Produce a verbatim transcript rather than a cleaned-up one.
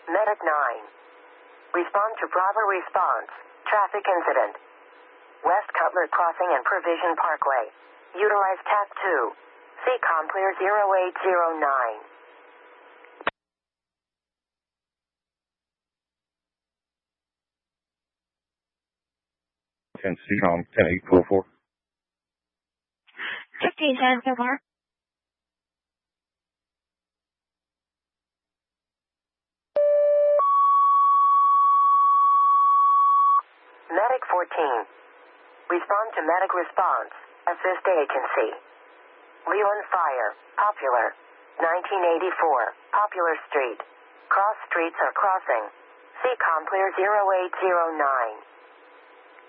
Medic nine. Respond to Bravo response. Traffic incident. West Cutler Crossing and Provision Parkway. Utilize T A C two. See ComClear zero eight zero nine. ten C com, ten eight four four. fifteen ten so far. Medic fourteen. Respond to medic response. Assist agency. Leland Fire. Popular. nineteen eighty-four. Popular Street. Cross streets are crossing. See ComClear zero eight zero nine.